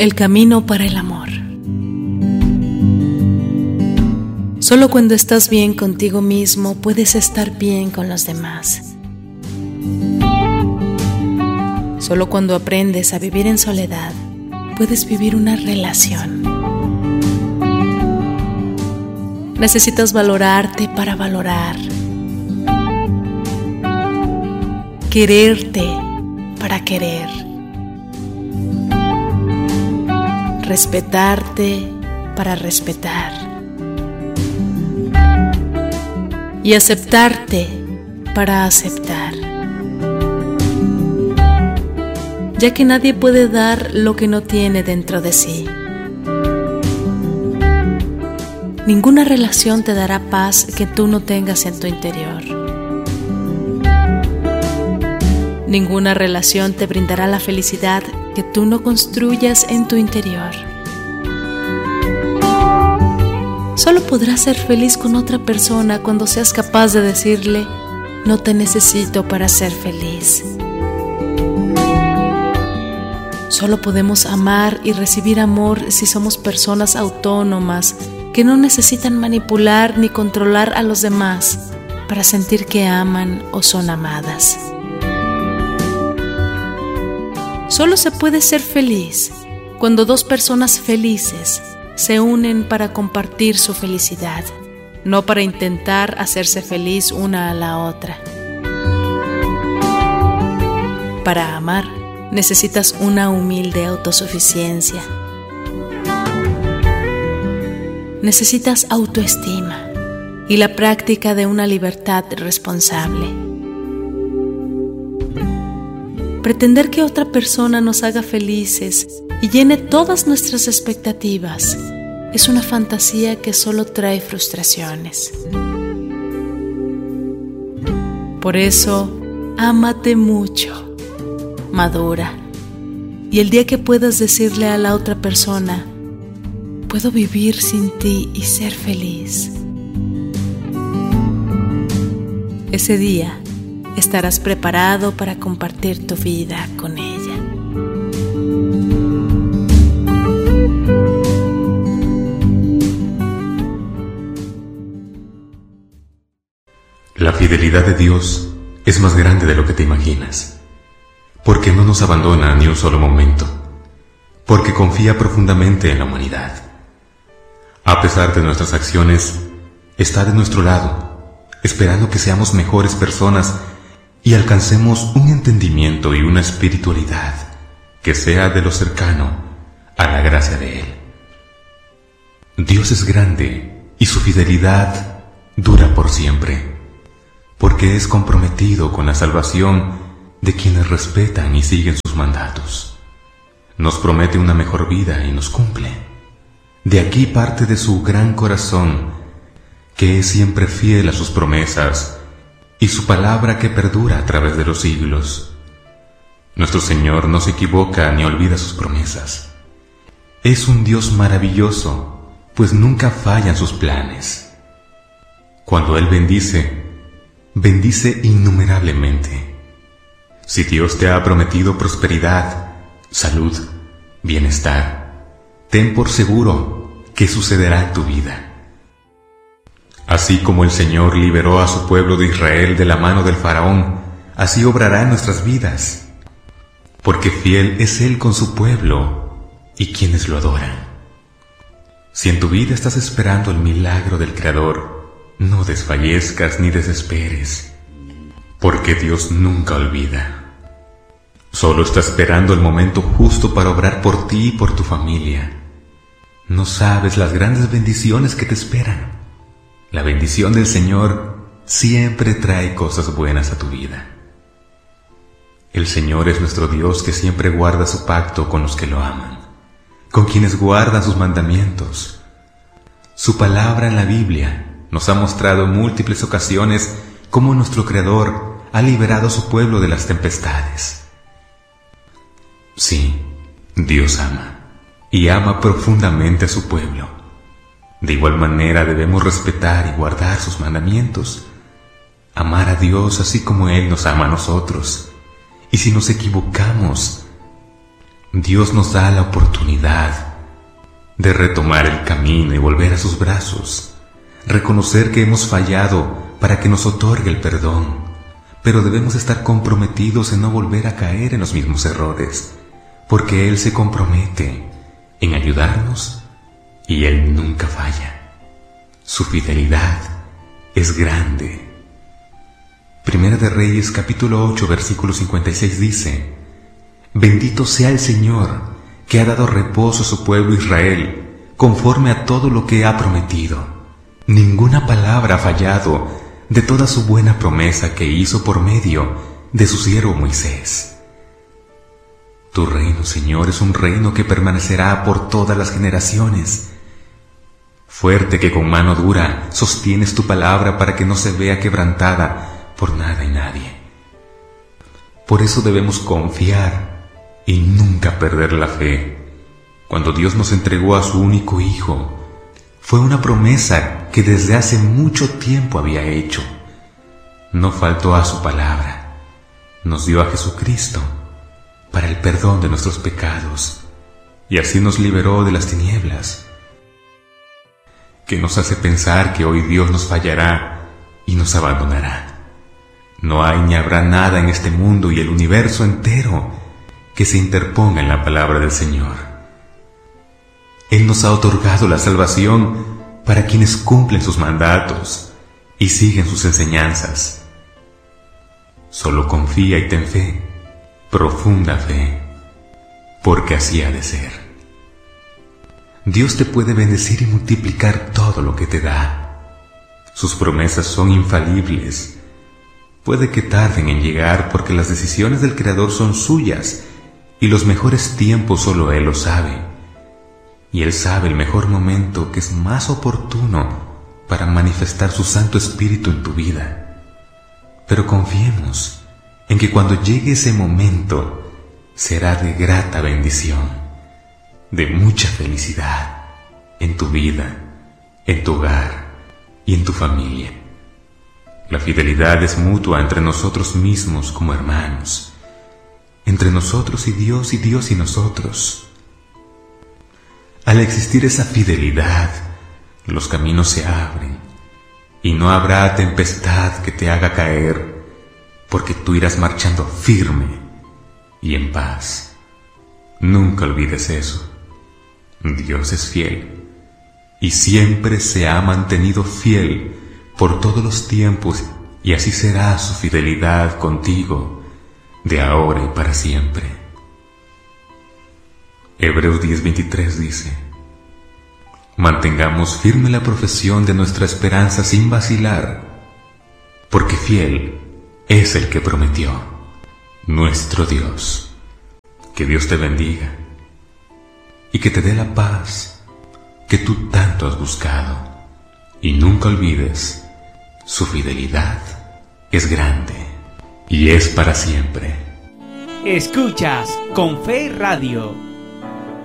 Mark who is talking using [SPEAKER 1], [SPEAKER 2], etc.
[SPEAKER 1] El camino para el amor. Solo cuando estás bien contigo mismo puedes estar bien con los demás. Solo cuando aprendes a vivir en soledad puedes vivir una relación. Necesitas valorarte para valorar, quererte para querer, respetarte para respetar y aceptarte para aceptar, ya que nadie puede dar lo que no tiene dentro de sí. Ninguna relación te dará paz que tú no tengas en tu interior. Ninguna relación te brindará la felicidad que tú no construyas en tu interior. Solo podrás ser feliz con otra persona cuando seas capaz de decirle: no te necesito para ser feliz. Solo podemos amar y recibir amor si somos personas autónomas que no necesitan manipular ni controlar a los demás para sentir que aman o son amadas. Solo se puede ser feliz cuando dos personas felices se unen para compartir su felicidad, no para intentar hacerse feliz una a la otra. Para amar, necesitas una humilde autosuficiencia. Necesitas autoestima y la práctica de una libertad responsable. Pretender que otra persona nos haga felices y llene todas nuestras expectativas es una fantasía que solo trae frustraciones. Por eso, ámate mucho, madura, y el día que puedas decirle a la otra persona: puedo vivir sin ti y ser feliz, ese día estarás preparado para compartir tu vida con ella.
[SPEAKER 2] La fidelidad de Dios es más grande de lo que te imaginas, porque no nos abandona ni un solo momento, porque confía profundamente en la humanidad. A pesar de nuestras acciones, está de nuestro lado, esperando que seamos mejores personas y alcancemos un entendimiento y una espiritualidad que sea de lo cercano a la gracia de Él. Dios es grande y su fidelidad dura por siempre, porque es comprometido con la salvación de quienes respetan y siguen sus mandatos. Nos promete una mejor vida y nos cumple. De aquí parte de su gran corazón, que es siempre fiel a sus promesas y su palabra que perdura a través de los siglos. Nuestro Señor no se equivoca ni olvida sus promesas. Es un Dios maravilloso, pues nunca fallan sus planes. Cuando Él bendice, bendice innumerablemente. Si Dios te ha prometido prosperidad, salud, bienestar, ten por seguro que sucederá en tu vida. Así como el Señor liberó a su pueblo de Israel de la mano del faraón, así obrará en nuestras vidas, porque fiel es Él con su pueblo y quienes lo adoran. Si en tu vida estás esperando el milagro del Creador, no desfallezcas ni desesperes, porque Dios nunca olvida. Solo está esperando el momento justo para obrar por ti y por tu familia. No sabes las grandes bendiciones que te esperan. La bendición del Señor siempre trae cosas buenas a tu vida. El Señor es nuestro Dios que siempre guarda su pacto con los que lo aman, con quienes guardan sus mandamientos. Su palabra en la Biblia nos ha mostrado en múltiples ocasiones cómo nuestro Creador ha liberado a su pueblo de las tempestades. Sí, Dios ama, y ama profundamente a su pueblo. De igual manera debemos respetar y guardar sus mandamientos, amar a Dios así como Él nos ama a nosotros. Y si nos equivocamos, Dios nos da la oportunidad de retomar el camino y volver a sus brazos, reconocer que hemos fallado para que nos otorgue el perdón, pero debemos estar comprometidos en no volver a caer en los mismos errores, porque Él se compromete en ayudarnos y Él nunca falla. Su fidelidad es grande. Primera de Reyes capítulo 8 versículo 56 dice: Bendito sea el Señor, que ha dado reposo a su pueblo Israel, conforme a todo lo que ha prometido. Ninguna palabra ha fallado de toda su buena promesa que hizo por medio de su siervo Moisés. Tu reino, Señor, es un reino que permanecerá por todas las generaciones. Fuerte que con mano dura sostienes tu palabra para que no se vea quebrantada por nada y nadie. Por eso debemos confiar y nunca perder la fe. Cuando Dios nos entregó a su único Hijo, fue una promesa que desde hace mucho tiempo había hecho. No faltó a su palabra. Nos dio a Jesucristo para el perdón de nuestros pecados y así nos liberó de las tinieblas, que nos hace pensar que hoy Dios nos fallará y nos abandonará. No hay ni habrá nada en este mundo y el universo entero que se interponga en la palabra del Señor. Él nos ha otorgado la salvación para quienes cumplen sus mandatos y siguen sus enseñanzas. Solo confía y ten fe, profunda fe, porque así ha de ser. Dios te puede bendecir y multiplicar todo lo que te da. Sus promesas son infalibles. Puede que tarden en llegar porque las decisiones del Creador son suyas y los mejores tiempos solo Él lo sabe. Y Él sabe el mejor momento que es más oportuno para manifestar su Santo Espíritu en tu vida. Pero confiemos en que cuando llegue ese momento será de grata bendición, de mucha felicidad en tu vida, en tu hogar y en tu familia. La fidelidad es mutua entre nosotros mismos como hermanos, entre nosotros y Dios y nosotros. Al existir esa fidelidad, los caminos se abren y no habrá tempestad que te haga caer, porque tú irás marchando firme y en paz. Nunca olvides eso. Dios es fiel y siempre se ha mantenido fiel por todos los tiempos y así será su fidelidad contigo de ahora y para siempre. Hebreos 10:23 dice: Mantengamos firme la profesión de nuestra esperanza sin vacilar, porque fiel es el que prometió, nuestro Dios. Que Dios te bendiga y que te dé la paz que tú tanto has buscado. Y nunca olvides, su fidelidad es grande y es para siempre.
[SPEAKER 3] Escuchas Con Fe Radio.